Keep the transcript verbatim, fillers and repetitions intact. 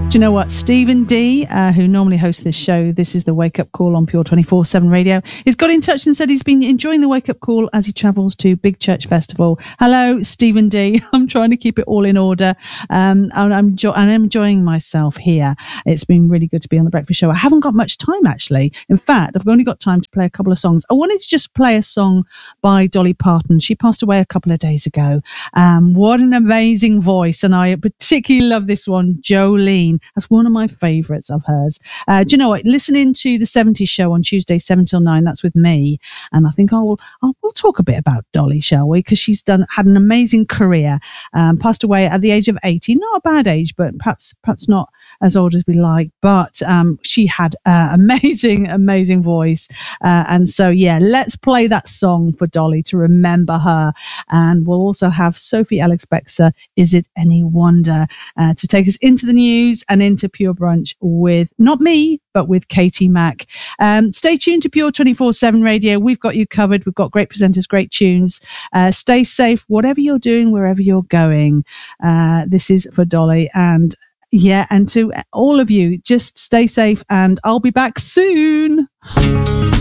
Do you know what? Stephen D, uh, who normally hosts this show, this is the Wake Up Call on Pure twenty-four seven Radio, he's got in touch and said he's been enjoying the Wake Up Call as he travels to Big Church Festival. Hello, Stephen D. I'm trying to keep it all in order. Um, and I'm, jo- and I'm enjoying myself here. It's been really good to be on the breakfast show. I haven't got much time, actually. In fact, I've only got time to play a couple of songs. I wanted to just play a song by Dolly Parton. She passed away a couple of days ago. Um, what an amazing voice. And I particularly love this one, Jolene. That's one of my favourites of hers. Uh, do you know what? Listening to the seventies show on Tuesday, seven till nine, that's with me. And I think I'll, I'll we'll talk a bit about Dolly, shall we? Because she's done had an amazing career. Um, passed away at the age of eighty. Not a bad age, but perhaps perhaps not as old as we like. But um, she had an amazing, amazing voice. Uh, and so, yeah, let's play that song for Dolly to remember her. And we'll also have Sophie Alex Bexer, Is It Any Wonder, uh, to take us into the news and into Pure Brunch with, not me, but with Katie Mack. Um, stay tuned to Pure twenty-four seven Radio. We've got you covered. We've got great presenters, great tunes. Uh, stay safe, whatever you're doing, wherever you're going. Uh, this is for Dolly. And yeah, and to all of you, just stay safe and I'll be back soon.